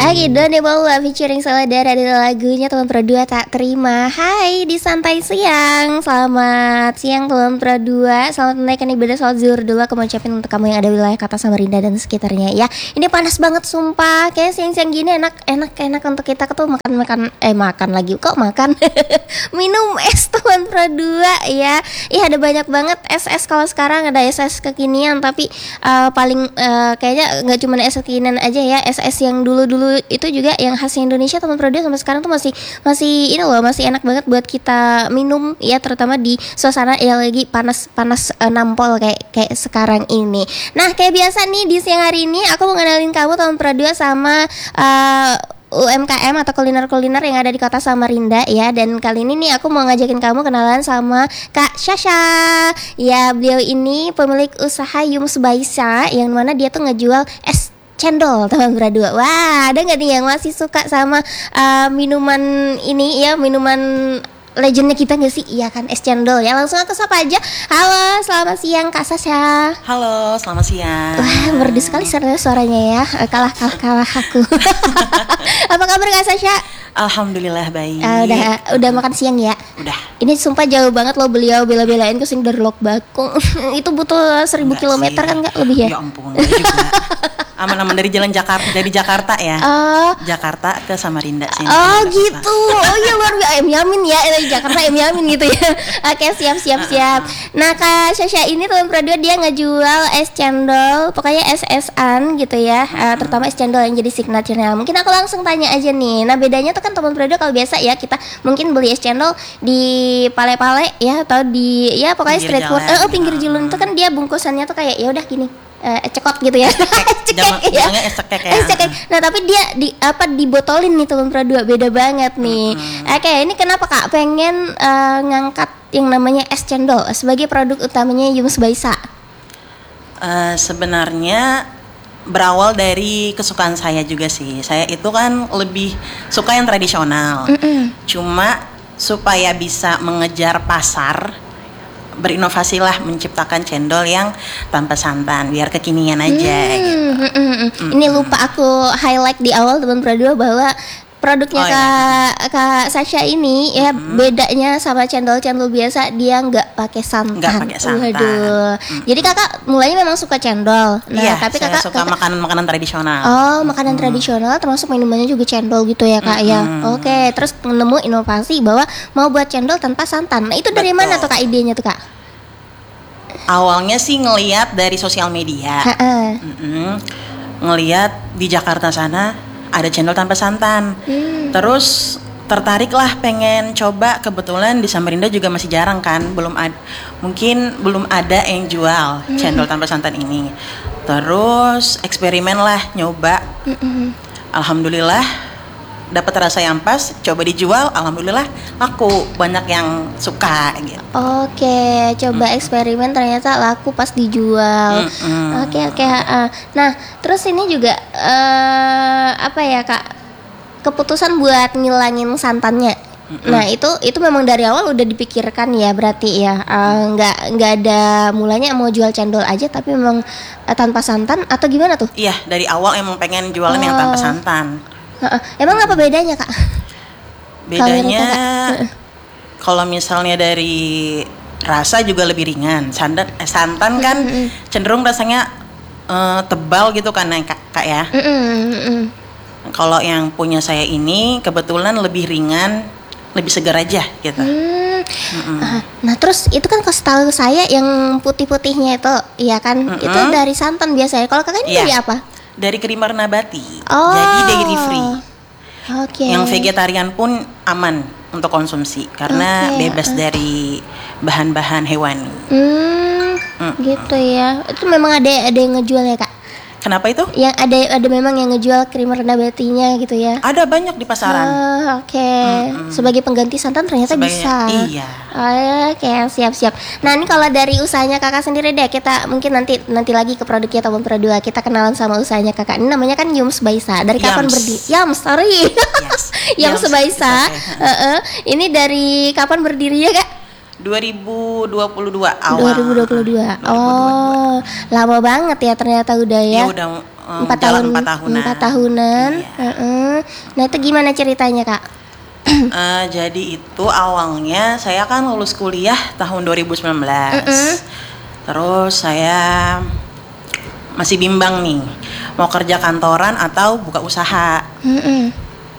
Oke, Donde Bawa featuring Saladara adalah lagunya Teman Perdua Tak Terima. Hai di Santai Siang. Selamat siang Teman Perdua. Selamat menaikkan ibadah sholat zuhur dulu. Aku mau ucapin untuk kamu yang ada di wilayah Kota Samarinda dan sekitarnya ya. Ini panas banget sumpah. Kayak siang-siang gini enak untuk kita tuh makan lagi kok makan. Minum es Teman Perdua ya. Iya ada banyak banget es kalau sekarang ada es kekinian tapi paling kayaknya nggak cuma es kekinian aja ya. Es yang dulu itu juga yang khas Indonesia Teman Perdua sampai sekarang tuh masih ini loh, masih enak banget buat kita minum ya, terutama di suasana yang lagi panas nampol kayak sekarang ini. Nah, kayak biasa nih di siang hari ini aku mau ngenalin kamu Teman Perdua sama UMKM atau kuliner-kuliner yang ada di Kota Samarinda ya. Dan kali ini nih aku mau ngajakin kamu kenalan sama Kak Sasha. Ya, beliau ini pemilik usaha Yums Baisa yang mana dia tuh ngejual es cendol Teman Perdua. Wah, ada nggak nih yang masih suka sama minuman ini ya, minuman legendnya kita nggak sih? Iya kan, es cendol ya. Langsung aku sapa aja. Halo, selamat siang Kak Sasha. Halo, selamat siang. Wah, merdu sekali suaranya ya. Kalah aku. Apa kabar Kak Sasha? Alhamdulillah baik. Udah makan siang ya? Udah. Ini sumpah jauh banget loh beliau bela-belain kesini dari Lok Bakung. Itu butuh 1000 kilometer kan nggak lebih ya? Ya ampun, juga. Aman-aman dari Jakarta ya. Jakarta ke Samarinda sini. Oh gitu. Oh iya, luar biasa. Yamin ya, dari Jakarta Yamin gitu ya. Oke, siap. Nah, Kak Sasha ini Teman Perdua dia ngejual es cendol, pokoknya es-esan gitu ya. Terutama es cendol yang jadi signature-nya. Mungkin aku langsung tanya aja nih. Nah, bedanya tuh kan Teman Perdua kalau biasa ya kita mungkin beli es cendol di pale-pale ya, atau di ya pokoknya pinggir street food. Pinggir jalan itu kan dia bungkusannya tuh kayak ya udah gini. Cekot gitu ya. Cekek ya. Es cekek ya. Nah, tapi dia dibotolin nih Teman Perdua, beda banget nih. Oke, ini kenapa Kak pengen ngangkat yang namanya es cendol sebagai produk utamanya Yums Baisa? Sebenarnya berawal dari kesukaan saya juga sih. Saya itu kan lebih suka yang tradisional. Cuma supaya bisa mengejar pasar, berinovasilah menciptakan cendol yang tanpa santan biar kekinian aja gitu. Ini lupa aku highlight di awal Teman Perdua bahwa produknya Kak Sasha ini ya bedanya sama cendol-cendol biasa, dia nggak pakai santan. Waduh. Jadi Kakak mulainya memang suka cendol. Nah, iya, tapi saya suka makanan tradisional. Oh, makanan tradisional termasuk minumannya juga cendol gitu ya Kak ya. Oke, terus nemu inovasi bahwa mau buat cendol tanpa santan. Nah, itu dari mana tuh Kak idenya tuh Kak? Awalnya sih ngelihat dari sosial media. Ngelihat di Jakarta sana ada cendol tanpa santan. Terus tertariklah pengen coba. Kebetulan di Samarinda juga masih jarang kan, mungkin belum ada yang jual cendol tanpa santan ini. Terus eksperimen lah, nyoba. Alhamdulillah dapat rasa yang pas, coba dijual, alhamdulillah laku, banyak yang suka gitu. Oke, coba eksperimen ternyata laku pas dijual. Oke. Nah, terus ini juga apa ya Kak? Keputusan buat ngilangin santannya. Nah, itu memang dari awal udah dipikirkan ya berarti ya. Nggak ada mulanya mau jual cendol aja tapi memang tanpa santan atau gimana tuh? Iya, dari awal emang pengen jualan yang tanpa santan. Emang apa bedanya Kak? Bedanya kalau misalnya dari rasa juga lebih ringan. Santan kan cenderung rasanya tebal gitu kan Kak ya. Kalau yang punya saya ini kebetulan lebih ringan, lebih segar aja gitu. Nah, terus itu kan setahu saya yang putih-putihnya itu, iya kan? Itu dari santan biasanya. Kalau Kakak ini dari apa? Dari creamer nabati, jadi dairy free. Yang vegetarian pun aman untuk konsumsi karena bebas dari bahan-bahan hewani. Gitu ya. Itu memang ada yang ngejual ya Kak? Kenapa itu? Yang ada memang yang ngejual creamer nabatinya gitu ya? Ada banyak di pasaran. Sebagai pengganti santan ternyata bisa. Iya. Oke, siap. Nah, ini kalau dari usahanya Kakak sendiri deh, kita mungkin nanti lagi ke produknya Teman Perdua. Kita kenalan sama usahanya Kakak. Ini namanya kan Yums Baisa. Dari kapan berdiri? Yums Baisa. Ini dari kapan berdirinya Kak? 2022 awal. 2022. Oh, lama banget ya ternyata udah ya. Iya udah 4 tahun, 4 tahunan. 4 tahunan. Iya. Nah itu gimana ceritanya Kak? Jadi itu awalnya saya kan lulus kuliah tahun 2019. Terus saya masih bimbang nih mau kerja kantoran atau buka usaha.